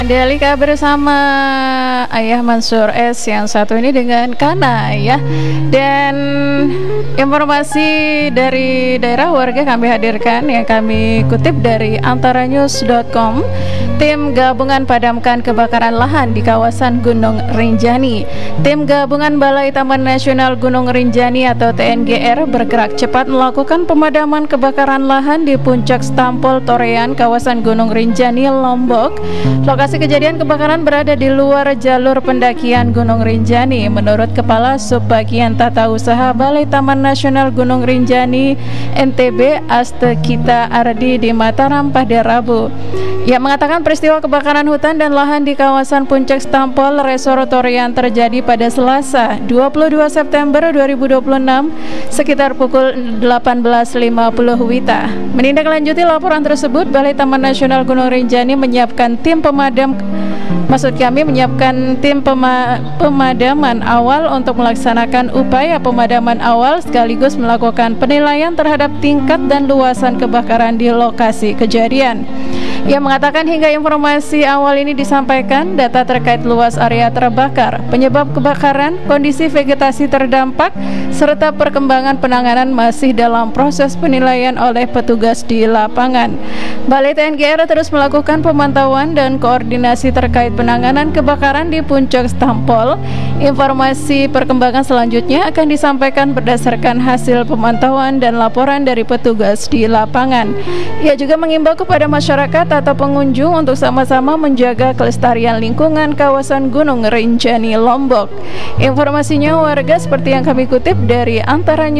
Delika bersama Ayah Mansur S yang satu ini dengan Kana ya. Dan informasi dari daerah warga kami hadirkan yang kami kutip dari antaranews.com. Tim gabungan padamkan kebakaran lahan di kawasan Gunung Rinjani. Tim gabungan Balai Taman Nasional Gunung Rinjani atau TNGR bergerak cepat melakukan pemadaman kebakaran lahan di puncak Stampol Torean, kawasan Gunung Rinjani, Lombok. Lokasi kejadian kebakaran berada di luar jalur pendakian Gunung Rinjani. Menurut Kepala Subbagian Tata Usaha Balai Taman Nasional Gunung Rinjani NTB Astekita Ardi di Mataram pada Rabu, ia mengatakan peristiwa kebakaran hutan dan lahan di kawasan puncak Stampol Resort Torean terjadi pada Selasa 22 September 2026 sekitar pukul 18.50 WITA. Menindaklanjuti laporan tersebut, Balai Taman Nasional Gunung Rinjani menyiapkan tim pemadaman awal untuk melaksanakan upaya pemadaman awal sekaligus melakukan penilaian terhadap tingkat dan luasan kebakaran di lokasi kejadian. Ia mengatakan hingga informasi awal ini disampaikan, data terkait luas area terbakar, penyebab kebakaran, kondisi vegetasi terdampak, serta perkembangan penanganan masih dalam proses penilaian oleh petugas di lapangan. Balai TNGR terus melakukan pemantauan dan koordinasi terkait penanganan kebakaran di puncak Stampol. Informasi perkembangan selanjutnya akan disampaikan berdasarkan hasil pemantauan dan laporan dari petugas di lapangan. Ia juga mengimbau kepada masyarakat atau pengunjung untuk sama-sama menjaga kelestarian lingkungan kawasan Gunung Rinjani, Lombok. Informasinya warga seperti yang kami kutip dari Antara